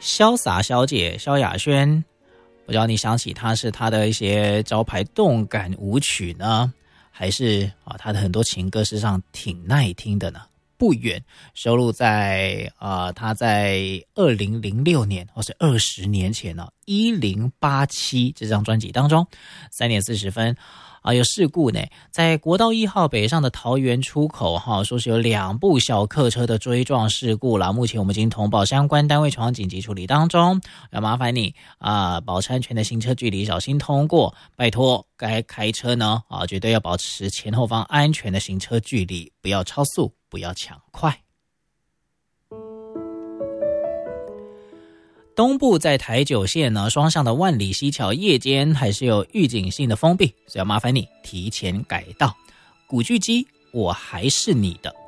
潇洒小姐萧亚轩，不知道你想起她是她的一些招牌动感舞曲呢，还是她的很多情歌事实上挺耐听的呢？不远收录在她在2006年或是20年前呢1087这张专辑当中，3点40分。有事故呢，在国道1号北上的桃园出口说是有2部小客车的追撞事故啦。目前我们已经通报相关单位前往紧急处理当中，要麻烦你保持安全的行车距离，小心通过，拜托该开车呢绝对要保持前后方安全的行车距离，不要超速，不要抢快。东部在台九线呢，双向的万里溪桥夜间还是有预警性的封闭，所以要麻烦你提前改道。古巨基，我还是你的。